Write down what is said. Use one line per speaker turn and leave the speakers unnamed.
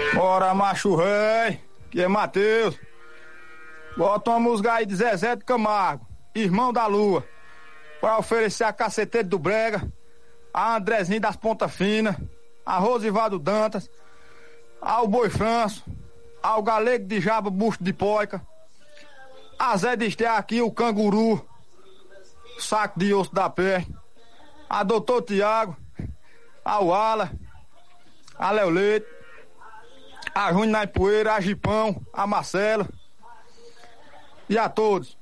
Bora, macho rei, que é Matheus. Bota uma música aí de Zezé de Camargo, Irmão da Lua, pra oferecer a Caceteiro do Brega, a Andrezinho das Pontas Finas, a Rosivaldo Dantas, ao Boi Franço, ao Galego de Jaba Busto de Poica, a Zé de Esté aqui, o Canguru, Saco de Osso da Pé, a Doutor Tiago, ao Ala, a Léo Leite, a Júnior Naipoeira, a Gipão, a Marcelo e a todos.